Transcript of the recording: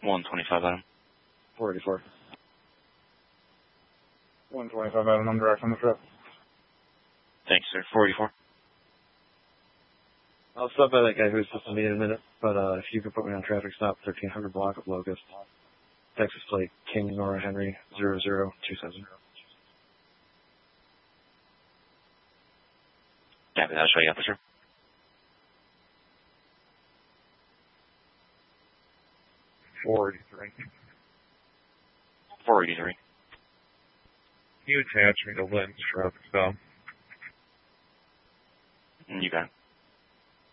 125 Adam. 484. 125 Adam, I'm direct on the trip. Thanks, sir. 484. I'll stop by that guy who's supposed to meet in a minute, but if you could put me on traffic stop, 1300 block of Locust. Texas plate, King Nora Henry, 0027. Copy that. I'll show you up, sir. 483. 483. You attach me to Lynn's traffic stop. You got it.